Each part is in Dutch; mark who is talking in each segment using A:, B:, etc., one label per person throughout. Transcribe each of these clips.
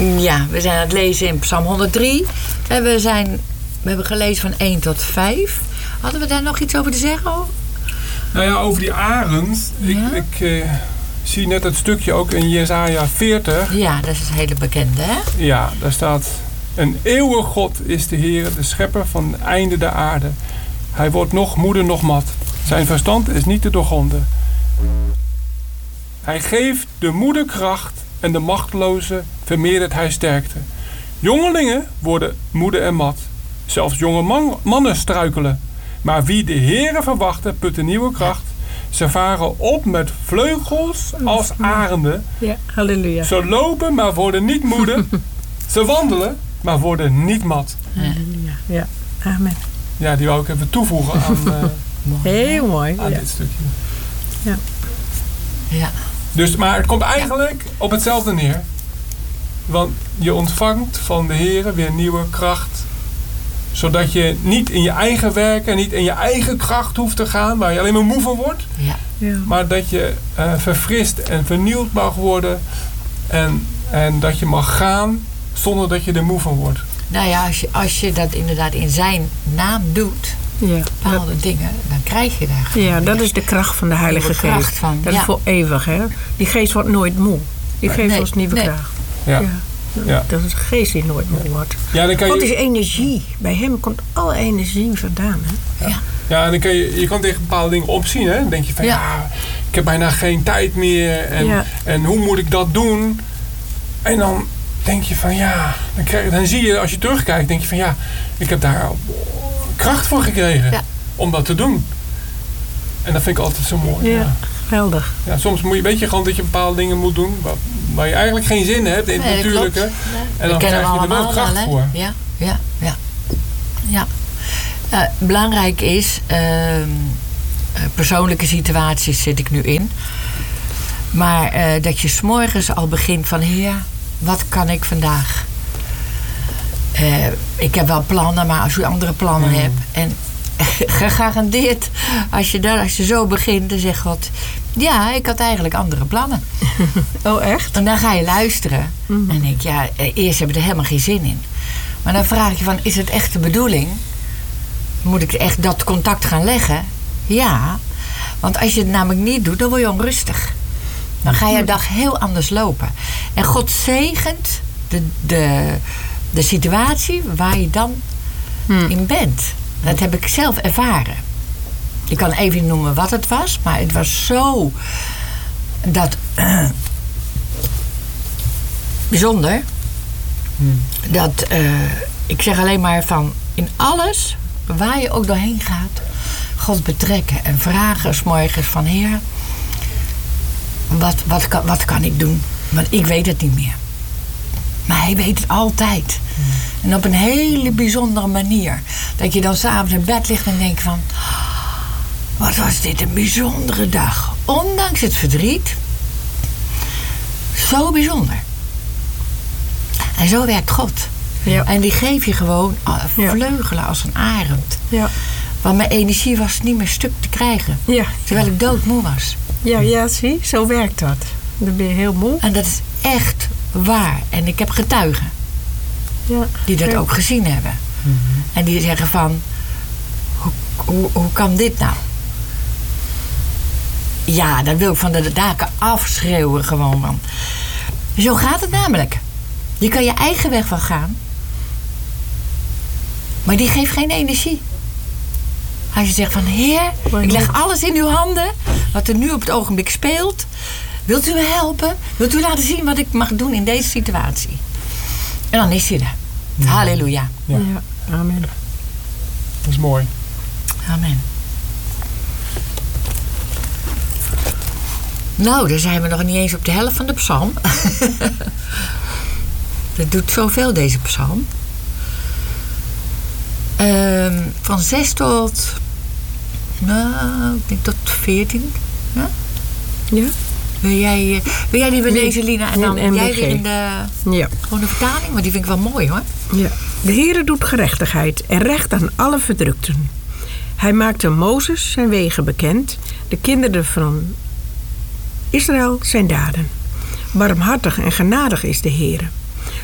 A: Ja, we zijn aan het lezen in Psalm 103. En we hebben gelezen van 1 tot 5. Hadden we daar nog iets over te zeggen?
B: Nou ja, over die arend.
A: Ja?
B: Ik zie net het stukje ook in Jesaja 40.
A: Ja, dat is het hele bekende, hè?
B: Ja, daar staat... Een eeuwig God is de Heer, de schepper van het einde der aarde. Hij wordt nog moede, nog mat. Zijn verstand is niet te doorgronden. Hij geeft de moede kracht en de machteloze vermeerdert hij sterkte. Jongelingen worden moede en mat. Zelfs jonge mannen struikelen. Maar wie de Heere verwachten, put een nieuwe kracht. Ze varen op met vleugels als arenden.
C: Ja, halleluja.
B: Ze lopen, maar worden niet moede. Ze wandelen, maar worden niet mat.
C: Halleluja. Ja, amen.
B: Ja, die wou ik even toevoegen aan,
C: Heel mooi.
B: aan
C: Ja.
B: dit stukje.
C: Ja.
A: Ja.
B: Dus, maar het komt eigenlijk op hetzelfde neer. Want je ontvangt van de Heere weer nieuwe kracht. Zodat je niet in je eigen werken, niet in je eigen kracht hoeft te gaan. Waar je alleen maar moe van wordt.
A: Ja.
C: Ja.
B: Maar dat je verfrist en vernieuwd mag worden. En dat je mag gaan zonder dat je er moe van wordt.
A: Nou ja, als je dat inderdaad in zijn naam doet,
C: Ja.
A: bepaalde dingen, dan krijg je daar.
C: Ja, dat is de kracht van de Heilige
A: De kracht
C: Geest.
A: van,
C: Dat is
A: ja.
C: voor eeuwig, hè? Die geest wordt nooit moe. Die geeft
A: Nee,
C: ons nieuwe
A: nee.
C: kracht.
B: Ja.
C: Ja.
B: Ja.
C: Dat is een geest die nooit moe wordt.
B: Ja, dan kan
C: God is
B: je,
C: energie. Bij hem komt alle energie vandaan, hè?
A: Ja.
B: ja, dan kan je kan tegen bepaalde dingen opzien. Hè? Dan denk je van ja, ik heb bijna geen tijd meer. En hoe moet ik dat doen? En dan denk je van ja, dan zie je als je terugkijkt, denk je van ja, ik heb daar kracht voor gekregen om dat te doen. En dat vind ik altijd zo mooi.
C: Ja,
B: Ja.
C: geweldig.
B: Ja, soms weet je gewoon dat je bepaalde dingen moet doen waar je eigenlijk geen zin hebt in het
A: Nee, dat
B: natuurlijke.
A: klopt.
B: En dan krijg je er wel kracht
A: hè?
B: voor.
A: Ja, ja, ja. Ja. Belangrijk is, persoonlijke situaties zit ik nu in. Maar dat je 's morgens al begint van Heer, wat kan ik vandaag? Ik heb wel plannen, maar als u andere plannen hebt. En gegarandeerd, als je zo begint, dan zegt God, ja, ik had eigenlijk andere plannen.
C: Oh, echt?
A: En dan ga je luisteren. En dan denk je, eerst heb je er helemaal geen zin in. Maar dan vraag je van, is het echt de bedoeling? Moet ik echt dat contact gaan leggen? Ja. Want als je het namelijk niet doet, dan word je onrustig. Dan ga je dag heel anders lopen. En God zegent de situatie waar je dan in bent. Dat heb ik zelf ervaren. Ik kan even niet noemen wat het was, maar het was zo bijzonder. Dat ik zeg alleen maar van in alles waar je ook doorheen gaat, God betrekken en vragen 's morgens van Heer, wat kan ik doen? Want ik weet het niet meer. Maar hij weet het altijd. En op een hele bijzondere manier. Dat je dan 's avonds in bed ligt en denkt van, wat was dit een bijzondere dag. Ondanks het verdriet. Zo bijzonder. En zo werkt God.
C: Ja.
A: En die geeft je gewoon vleugelen als een arend.
C: Ja.
A: Want mijn energie was niet meer stuk te krijgen.
C: Ja.
A: Terwijl ik doodmoe was.
C: Ja, zie, zo werkt dat. Dan ben je heel moe.
A: En dat is echt waar. En ik heb getuigen
C: Ja.
A: die dat ook gezien hebben. En die zeggen van, hoe kan dit nou? Ja, dan wil ik van de daken afschreeuwen gewoon. Man. Zo gaat het namelijk. Je kan je eigen weg van gaan. Maar die geeft geen energie. Als je zegt van, Heer, ik leg alles in uw handen. Wat er nu op het ogenblik speelt. Wilt u me helpen? Wilt u laten zien wat ik mag doen in deze situatie? En dan is hij er. Ja. Halleluja.
B: Ja.
C: Ja, amen.
B: Dat is mooi.
A: Amen. Nou, dan zijn we nog niet eens op de helft van de psalm. Dat doet zoveel, deze psalm. Van 6 tot... Nou, ik denk tot 14. Ja?
C: Ja?
A: Wil jij die weer lezen, Lina? En dan
C: in
A: jij
C: MBG.
A: weer in de gewone vertaling? Maar die vind ik wel mooi, hoor.
C: Ja. De Heere doet gerechtigheid en recht aan alle verdrukten. Hij maakte Mozes zijn wegen bekend, de kinderen van Israël zijn daden. Barmhartig en genadig is de Heere.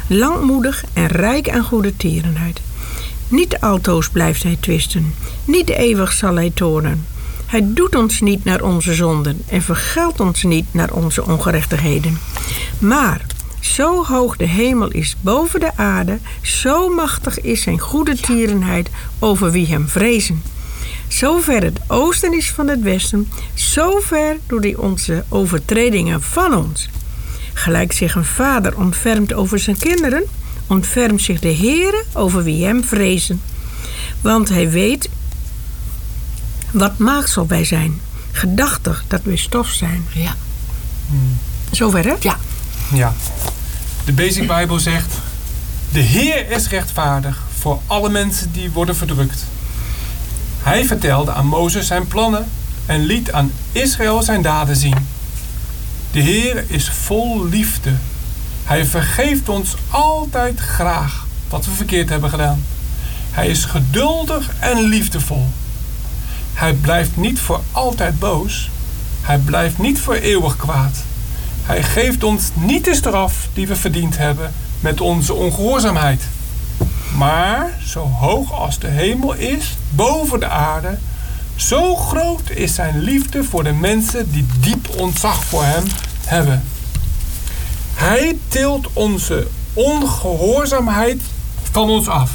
C: langmoedig en rijk aan goede tierenheid. Niet altoos blijft hij twisten, niet eeuwig zal hij toornen. Hij doet ons niet naar onze zonden en vergeldt ons niet naar onze ongerechtigheden. Maar zo hoog de hemel is boven de aarde, zo machtig is zijn goede tierenheid over wie hem vrezen. Zo ver het oosten is van het westen, zo ver doet hij onze overtredingen van ons. Gelijk zich een vader ontfermt over zijn kinderen, ontfermt zich de Heere over wie hem vrezen. Want hij weet wat maaksel wij zijn, gedachtig dat we stof zijn.
A: Ja.
C: Zover, hè?
A: Ja.
B: Ja. De Basic Bible zegt: de Heer is rechtvaardig voor alle mensen die worden verdrukt. Hij vertelde aan Mozes zijn plannen en liet aan Israël zijn daden zien. De Heer is vol liefde. Hij vergeeft ons altijd graag wat we verkeerd hebben gedaan. Hij is geduldig en liefdevol. Hij blijft niet voor altijd boos. Hij blijft niet voor eeuwig kwaad. Hij geeft ons niet de straf die we verdiend hebben met onze ongehoorzaamheid. Maar zo hoog als de hemel is boven de aarde, zo groot is zijn liefde voor de mensen die diep ontzag voor hem hebben. Hij tilt onze ongehoorzaamheid van ons af.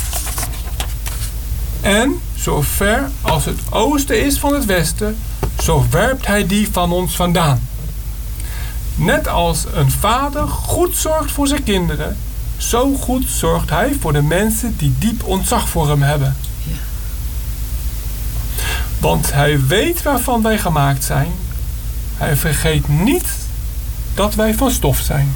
B: En zo ver als het oosten is van het westen, zo werpt hij die van ons vandaan. Net als een vader goed zorgt voor zijn kinderen, zo goed zorgt hij voor de mensen die diep ontzag voor hem hebben.
A: Ja.
B: Want hij weet waarvan wij gemaakt zijn. Hij vergeet niet dat wij van stof zijn.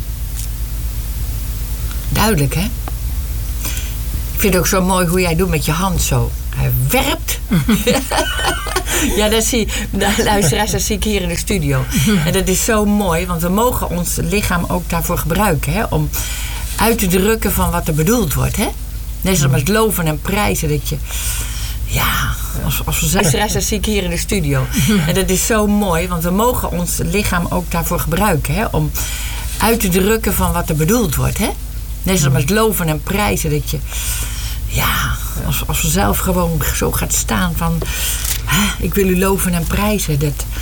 A: Duidelijk, hè? Ik vind het ook zo mooi hoe jij doet met je hand zo. Hij werpt. Ja, dat zie luisteraars, dat zie ik hier in de studio. En dat is zo mooi, want we mogen ons lichaam ook daarvoor gebruiken. Hè? Om uit te drukken van wat er bedoeld wordt. Hè? Net zoals met loven en prijzen. Dat je, ja, als we luisteraars, dat zie ik hier in de studio. En dat is zo mooi, want we mogen ons lichaam ook daarvoor gebruiken. Hè? Om uit te drukken van wat er bedoeld wordt. Hè? Net zoals met loven en prijzen. Dat je, ja, als we zelf gewoon zo gaat staan van, ik wil u loven en prijzen.